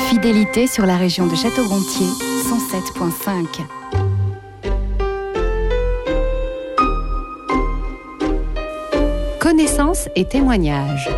Fidélité sur la région de Château-Gontier, 107.5. Connaissances et témoignages.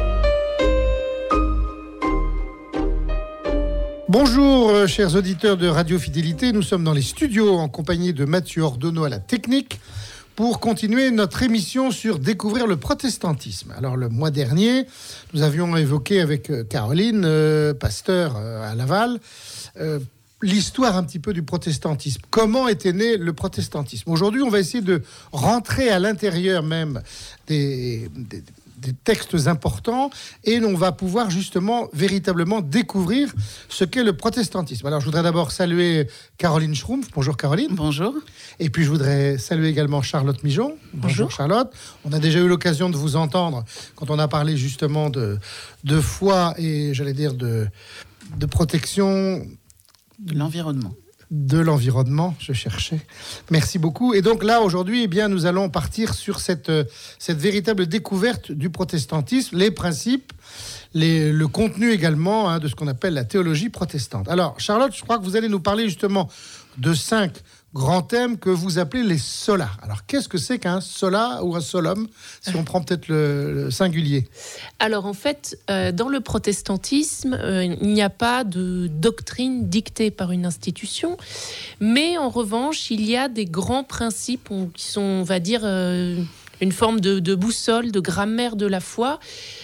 Bonjour chers auditeurs de Radio Fidélité, nous sommes dans les studios en compagnie de Mathieu Ordonneau à la technique pour continuer notre émission sur découvrir le protestantisme. Alors le mois dernier, nous avions évoqué avec Caroline, pasteur à Laval, l'histoire un petit peu du protestantisme. Comment était né le protestantisme ? Aujourd'hui, on va essayer de rentrer à l'intérieur même des textes importants et on va pouvoir justement véritablement découvrir ce qu'est le protestantisme. Alors je voudrais d'abord saluer Caroline Schrumpf. Bonjour Caroline. Bonjour. Et puis je voudrais saluer également Charlotte Mijon. Bonjour Charlotte. On a déjà eu l'occasion de vous entendre quand on a parlé justement de foi et j'allais dire de protection de l'environnement. De l'environnement, je cherchais. Merci beaucoup. Et donc là, aujourd'hui, nous allons partir sur cette véritable découverte du protestantisme, les principes, le contenu également de ce qu'on appelle la théologie protestante. Alors, Charlotte, je crois que vous allez nous parler justement de 5 grands thèmes que vous appelez les solas. Alors, qu'est-ce que c'est qu'un sola ou un solum, si on prend peut-être le singulier ? Alors, en fait, dans le protestantisme, il n'y a pas de doctrine dictée par une institution, mais en revanche, il y a des grands principes qui sont, on va dire, une forme de boussole, de grammaire de la foi,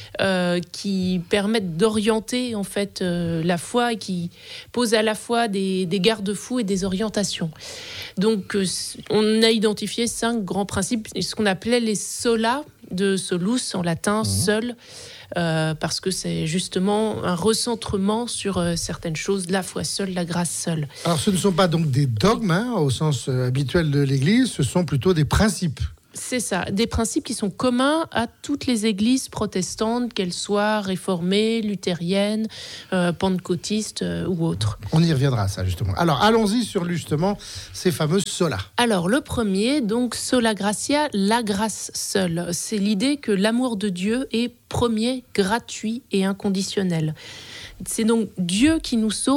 qui permettent d'orienter en fait la foi et qui posent à la fois des garde-fous et des orientations. Donc on a identifié 5 grands principes, ce qu'on appelait les sola, de solus en latin, seul, parce que c'est justement un recentrement sur certaines choses, la foi seule, la grâce seule. Alors ce ne sont pas donc des dogmes au sens habituel de l'Église, ce sont plutôt des principes. C'est ça, des principes qui sont communs à toutes les églises protestantes, qu'elles soient réformées, luthériennes, pentecôtistes ou autres. On y reviendra, ça, justement. Alors, allons-y sur, justement, ces fameux solas. Alors, le premier, donc, sola gratia, la grâce seule. C'est l'idée que l'amour de Dieu est premier, gratuit et inconditionnel. C'est donc Dieu qui nous sauve